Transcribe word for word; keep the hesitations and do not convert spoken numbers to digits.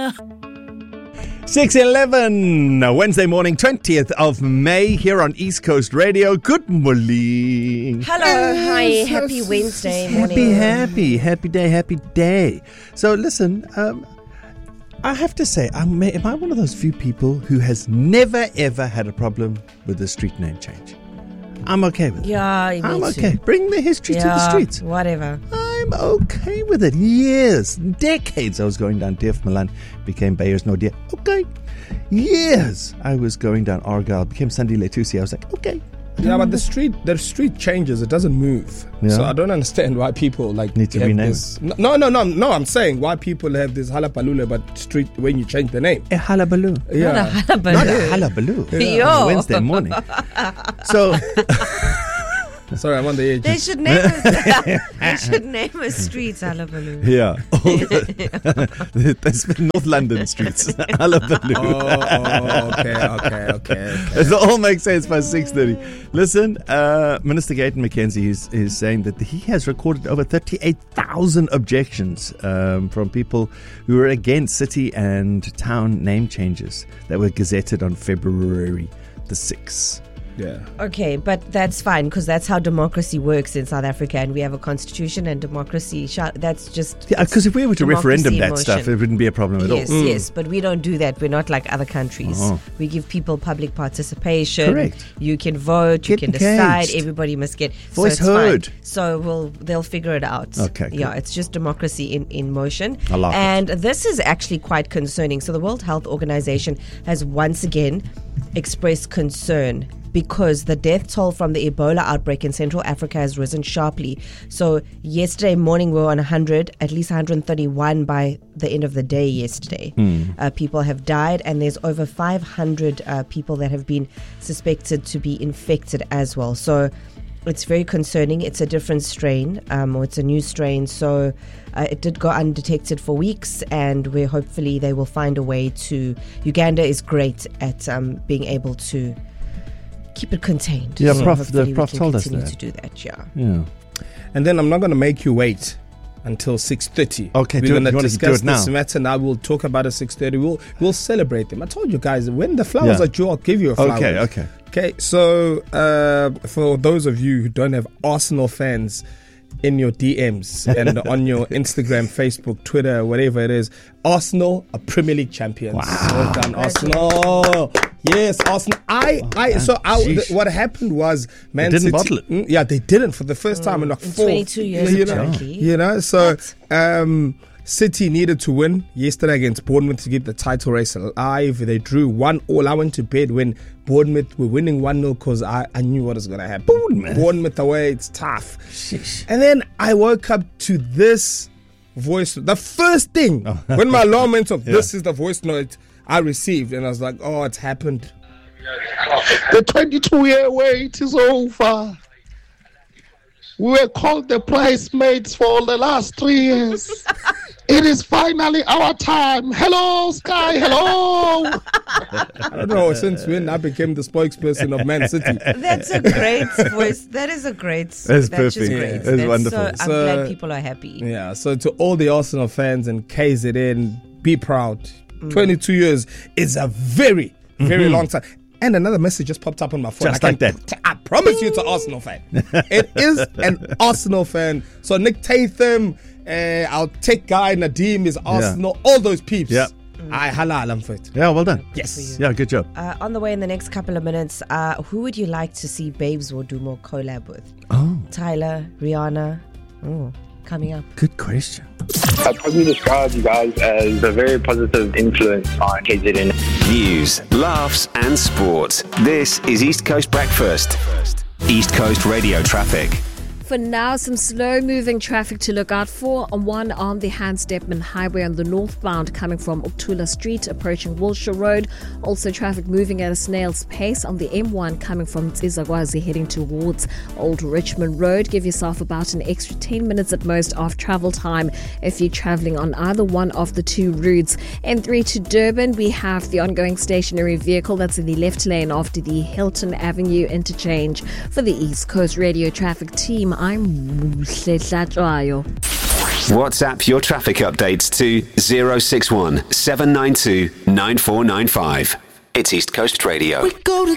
six eleven, Wednesday morning, twentieth of May, here on East Coast Radio. Good morning. Hello, hi, happy Wednesday morning. Happy, happy, happy day, happy day. So listen, um, I have to say, I'm, am I one of those few people who has never ever had a problem with the street name change? I'm okay with it. Yeah, me I'm too. okay. Bring the history yeah, to the streets. Whatever. I'm okay with it. Years, decades I was going down Deaf Milan, became Bayers Nordia. Okay. Years I was going down Argyle, became Sunday Letusi. I was like, okay. Yeah, but the street the street changes, it doesn't move. Yeah. So I don't understand why people like Need to have rename this. No, no, no, no. I'm saying why people have this halapalula but street when you change the name. A halabaloo. Yeah. Not a hullabaloo. Not a halabaloo. Yeah. On Wednesday morning. So Sorry, I'm on the edge. They should name a, they should name a street Hullabaloo. yeah, that's North London streets. Hullabaloo. Oh, oh, okay, okay, okay. okay. It all makes sense by six thirty. Listen, uh, Minister Gayton McKenzie is, is saying that he has recorded over thirty-eight thousand objections um, from people who are against city and town name changes that were gazetted on February the sixth. Yeah. Okay, but that's fine because that's how democracy works in South Africa, and we have a constitution and democracy. Sh- that's just Yeah, because if we were to referendum that motion. stuff, it wouldn't be a problem at Yes, all. Mm. yes, but we don't do that. We're not like other countries. Oh. We give people public participation. Correct. You can vote. You Get can decide. engaged. Everybody must get Voice so it's heard. Fine. So we'll they'll figure it out. Okay, Yeah, good. it's just democracy in in motion. I like it. and this is actually quite concerning. So the World Health Organization has once again expressed concern because the death toll from the Ebola outbreak in Central Africa has risen sharply. So yesterday morning we were on one hundred, at least one hundred thirty-one by the end of the day yesterday. Mm. Uh, people have died, and there's over five hundred uh, people that have been suspected to be infected as well. So it's very concerning. It's a different strain, um, or it's a new strain. So uh, it did go undetected for weeks, and we hopefully they will find a way to. Uganda is great at um, being able to keep it contained. Yeah, So Prof, hopefully the we Prof can told us continue that. to do that. Yeah. Yeah. And then I'm not going to make you wait until six thirty. Okay, we're do it. going to You wanna do discuss it now? this matter now. We'll talk about it six thirty. We'll we'll celebrate them. I told you guys when the flowers Yeah. are due, I'll give you a flower. Okay, okay. Okay, so uh, for those of you who don't have Arsenal fans in your D Ms and on your Instagram, Facebook, Twitter, whatever it is, Arsenal are Premier League champions. Wow. Well done, Arsenal. Yes, Arsenal. I, I. So I, th- Sheesh. what happened was, Man They didn't City. bottle it. Mm, yeah, they didn't for the first time in like In four, twenty-two years, you know, apparently. you know. So, um, City needed to win yesterday against Bournemouth to keep the title race alive. They drew one all. I went to bed when Bournemouth were winning one nil because I, I knew what was going to happen. Bournemouth? Bournemouth away, it's tough. Sheesh. And then I woke up to this voice. The first thing when my alarm went off, this is the voice note I received, and I was like, "Oh, it's happened." The twenty-two-year wait is over. We were called the bridesmaids for the last three years. It is finally our time. Hello, Sky. Hello. I don't know since when I became the spokesperson of Man City. That's a great voice. That is a great. That's That's perfect. just great. Yeah. That's That's wonderful. So, I'm So- glad people are happy. Yeah, so to all the Arsenal fans and K Z N, be proud. twenty-two years is a very, very long time. And another message just popped up on my phone. Just I like can- that. I promise you it's an Arsenal fan. It is an Arsenal fan. So Nick Tatham, uh, our tech guy, Nadeem is Arsenal. All those peeps. Yeah. I halal them for it. Yeah, well done. Yes. Yeah, good job. Uh, on the way in the next couple of minutes, uh, who would you like to see Babes Wodumo collab with? Oh, Tyler, Rihanna. Oh, coming up. good question. I'd probably describe you guys as a very positive influence on K Z N. News, laughs and sport. This is East Coast Breakfast. East Coast Radio Traffic. For now, some slow-moving traffic to look out for. On one on the Hans Depman Highway on the northbound coming from Uktula Street approaching Wilshire Road. Also traffic moving at a snail's pace on the M one coming from Tsizakwazi heading towards Old Richmond Road. Give yourself about an extra ten minutes at most of travel time if you're travelling on either one of the two routes. N three to Durban, we have the ongoing stationary vehicle that's in the left lane after the Hilton Avenue interchange. For the East Coast Radio Traffic team, I'm Mhle Hlatshwayo. WhatsApp your traffic updates to zero six one seven nine two nine four nine five. It's East Coast Radio.